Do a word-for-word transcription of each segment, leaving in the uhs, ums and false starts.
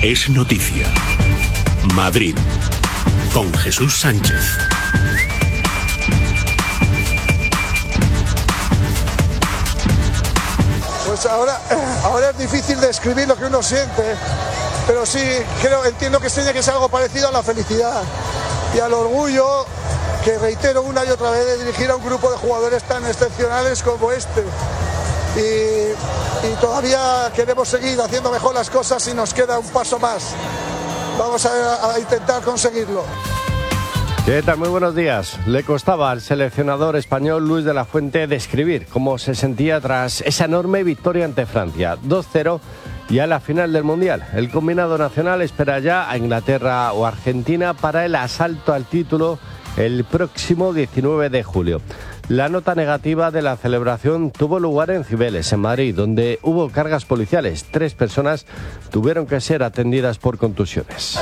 es noticia. Madrid, con Jesús Sánchez. Pues ahora, ahora es difícil describir lo que uno siente, pero sí creo, entiendo que tiene que ser algo parecido a la felicidad y al orgullo, que reitero una y otra vez, de dirigir a un grupo de jugadores tan excepcionales como este. Y, y todavía queremos seguir haciendo mejor las cosas y nos queda un paso más. Vamos a, a intentar conseguirlo. ¿Qué tal? Muy buenos días. Le costaba al seleccionador español Luis de la Fuente describir cómo se sentía tras esa enorme victoria ante Francia, dos cero, y a la final del Mundial. El combinado nacional espera ya a Inglaterra o Argentina para el asalto al título el próximo diecinueve de julio. La nota negativa de la celebración tuvo lugar en Cibeles, en Madrid, donde hubo cargas policiales. Tres personas tuvieron que ser atendidas por contusiones.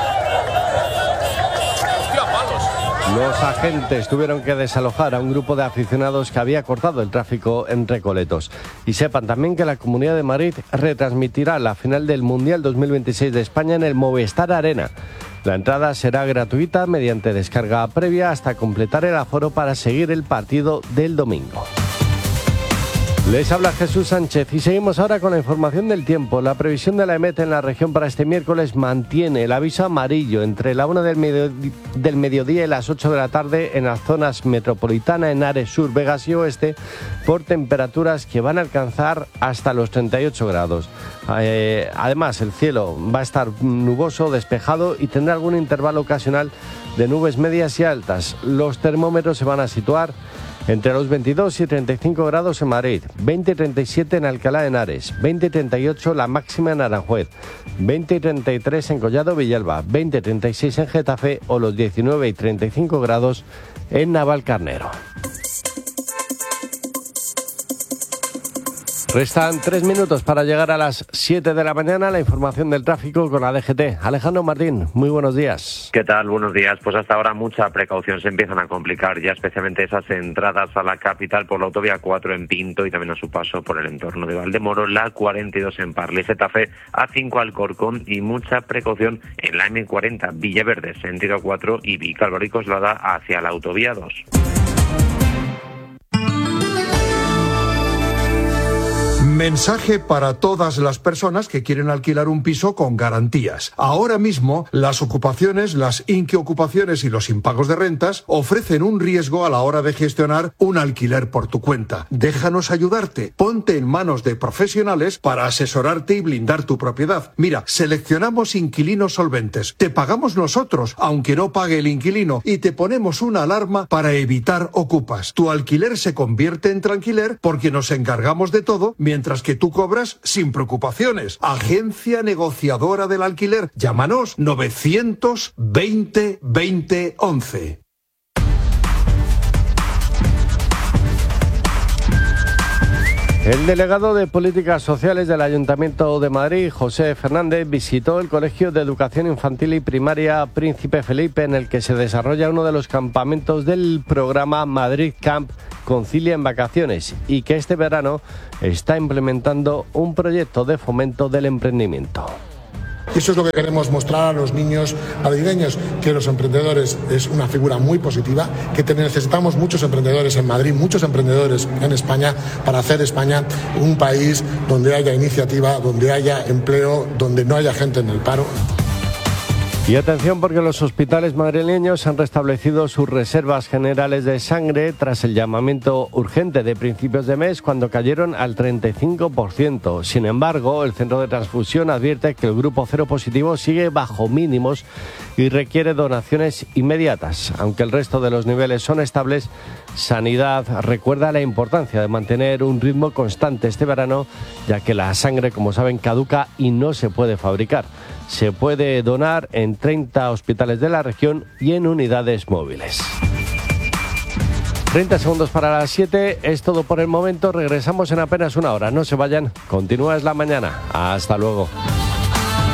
Los agentes tuvieron que desalojar a un grupo de aficionados que había cortado el tráfico en Recoletos. Y sepan también que la Comunidad de Madrid retransmitirá la final del Mundial dos mil veintiséis de España en el Movistar Arena. La entrada será gratuita mediante descarga previa hasta completar el aforo para seguir el partido del domingo. Les habla Jesús Sánchez y seguimos ahora con la información del tiempo. La previsión de la EMET en la región para este miércoles mantiene el aviso amarillo entre la una del, medio, del mediodía y las ocho de la tarde en las zonas metropolitana, Henares Sur, Vegas y Oeste, por temperaturas que van a alcanzar hasta los treinta y ocho grados. Eh, además, el cielo va a estar nuboso, despejado y tendrá algún intervalo ocasional de nubes medias y altas. Los termómetros se van a situar entre los veintidós y treinta y cinco grados en Madrid, veinte y treinta y siete en Alcalá de Henares, veinte y treinta y ocho la máxima en Aranjuez, veinte y treinta y tres en Collado Villalba, veinte y treinta y seis en Getafe o los diecinueve y treinta y cinco grados en Navalcarnero. Restan tres minutos para llegar a las siete de la mañana. La información del tráfico con la D G T. Alejandro Martín, muy buenos días. ¿Qué tal? Buenos días. Pues hasta ahora mucha precaución, se empiezan a complicar ya especialmente esas entradas a la capital por la autovía cuatro en Pinto y también a su paso por el entorno de Valdemoro, la cuarenta y dos en Parla y Getafe, A cinco Alcorcón y mucha precaución en la eme cuarenta, Villaverde, sentido A cuatro y Vicálvaro y Coslada hacia la autovía dos. Mensaje para todas las personas que quieren alquilar un piso con garantías. Ahora mismo, las ocupaciones, las inquiocupaciones y los impagos de rentas ofrecen un riesgo a la hora de gestionar un alquiler por tu cuenta. Déjanos ayudarte. Ponte en manos de profesionales para asesorarte y blindar tu propiedad. Mira, seleccionamos inquilinos solventes. Te pagamos nosotros, aunque no pague el inquilino, y te ponemos una alarma para evitar ocupas. Tu alquiler se convierte en tranquiler porque nos encargamos de todo, mientras que tú cobras sin preocupaciones. Agencia negociadora del alquiler. Llámanos novecientos veinte veinte once. El delegado de Políticas Sociales del Ayuntamiento de Madrid, José Fernández, visitó el Colegio de Educación Infantil y Primaria Príncipe Felipe, en el que se desarrolla uno de los campamentos del programa Madrid Camp Concilia en Vacaciones y que este verano está implementando un proyecto de fomento del emprendimiento. Eso es lo que queremos mostrar a los niños madrileños, que los emprendedores es una figura muy positiva, que necesitamos muchos emprendedores en Madrid, muchos emprendedores en España, para hacer España un país donde haya iniciativa, donde haya empleo, donde no haya gente en el paro. Y atención, porque los hospitales madrileños han restablecido sus reservas generales de sangre tras el llamamiento urgente de principios de mes, cuando cayeron al treinta y cinco por ciento. Sin embargo, el Centro de Transfusión advierte que el grupo cero positivo sigue bajo mínimos y requiere donaciones inmediatas. Aunque el resto de los niveles son estables, Sanidad recuerda la importancia de mantener un ritmo constante este verano, ya que la sangre, como saben, caduca y no se puede fabricar. Se puede donar en treinta hospitales de la región y en unidades móviles. treinta segundos para las siete, es todo por el momento. Regresamos en apenas una hora. No se vayan, continúa Es la Mañana. Hasta luego.